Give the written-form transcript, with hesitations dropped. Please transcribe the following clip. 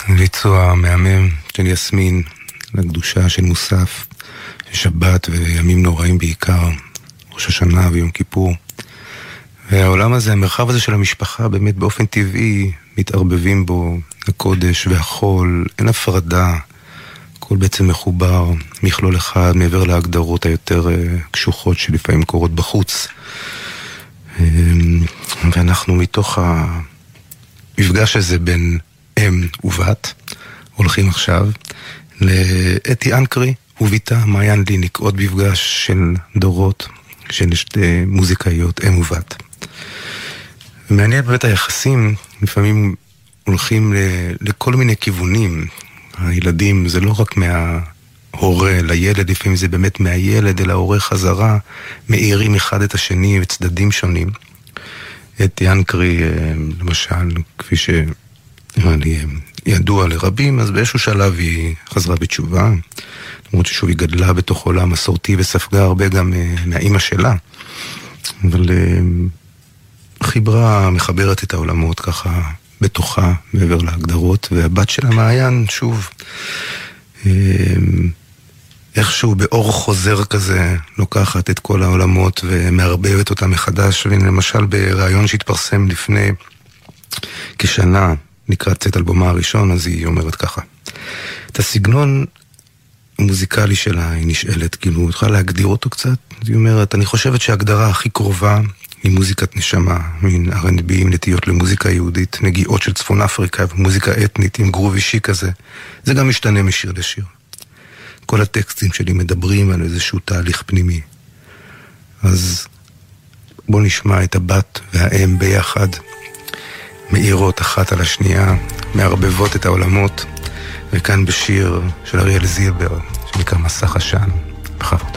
ביצוע מהמם של יסמין לקדושה של מוסף, שבת וימים נוראים בעיקר, ראש השנה ויום כיפור. והעולם הזה, המרחב הזה של המשפחה, באמת באופן טבעי מתערבבים בו הקודש והחול, אין הפרדה, הכל בעצם מחובר, מכלול אחד מעבר להגדרות היותר קשוחות שלפעמים קורות בחוץ. ואנחנו מתוך המפגש הזה בין אם ובת הולכים עכשיו לאתי אנקרי וביתה מעיין ליניק, עוד מפגש של דורות של שתי מוזיקאיות אם ובת. ומעניין באמת היחסים לפעמים הולכים לכל מיני כיוונים. הילדים זה לא רק מההורה לילד, לפעמים זה באמת מהילד אל ההורה חזרה, מאירים אחד את השני וצדדים שונים. אתי אנקרי למשל, כפי לי ידוע לרבים, אז באיזשהו שלב היא חזרה בתשובה, למרות ששוב היא גדלה בתוך עולם מסורתי וספגה הרבה גם מהאימא שלה, אבל חיברה, מחברת את העולמות ככה בתוכה, מעבר להגדרות, והבת שלה מעיין, שוב, איכשהו באור חוזר כזה, לוקחת את כל העולמות ומערבבת אותה מחדש, ולמשל ברעיון שהתפרסם לפני כשנה, לקראת צאת אלבומה הראשון, אז היא אומרת ככה: את הסגנון המוזיקלי שלה היא נשאלת, כאילו, תוכל להגדיר אותו קצת? היא אומרת, אני חושבת שההגדרה הכי קרובה היא מוזיקת נשמה, מין R&B עם נטיות למוזיקה יהודית, נגיעות של צפון אפריקה ומוזיקה אתנית עם גרוב אישי כזה. זה גם משתנה משיר לשיר. כל הטקסטים שלי מדברים על איזשהו תהליך פנימי. אז בוא נשמע את הבת והאם ביחד, מאירות אחת על השנייה, מערבבות את העולמות, וכאן בשיר של אריאל זילבר, שנקרא מסך עשן, בכבוד.